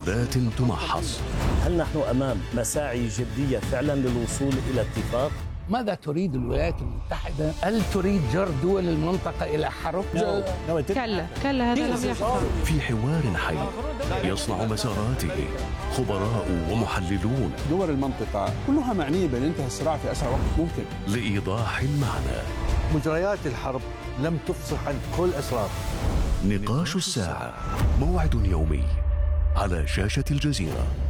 انتقادات تمحص. هل نحن أمام مساعي جدية فعلا للوصول إلى اتفاق؟ ماذا تريد الولايات المتحدة؟ هل تريد جر دول المنطقة إلى حرب؟ كلا هذا لم يحصل. في حوار حي يصنع مساراته خبراء ومحللون. دول المنطقة كلها معنية بانتهاء الصراع في أسرع وقت ممكن. لإيضاح المعنى. مجريات الحرب لم تفصح عن كل أسرار. نقاش الساعة، موعد يومي على شاشة الجزيرة.